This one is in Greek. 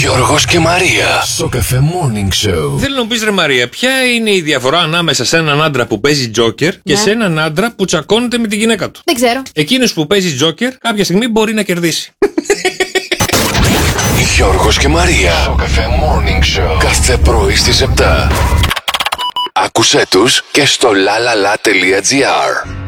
Γιώργος και Μαρία. Στο Cafe Morning Show. Θέλω να μου πεις, ρε Μαρία, ποια είναι η διαφορά ανάμεσα σε έναν άντρα που παίζει τζόκερ και σε έναν άντρα που τσακώνεται με τη γυναίκα του? Δεν ξέρω. Εκείνος που παίζει τζόκερ κάποια στιγμή μπορεί να κερδίσει. Γιώργος και Μαρία. Στο Cafe Morning Show. Κάθε πρωί στις 7. Άκουσέ τους και στο lalala.gr.